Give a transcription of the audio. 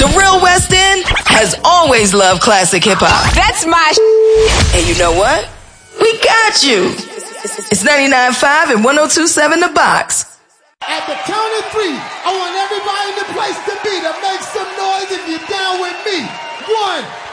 The real West End has always loved classic hip-hop. That's my And you know what? We got you. It's 99.5 and 102.7 The Box. At the count of three, I want everybody in the place to be to make some noise if you're down with me. 1,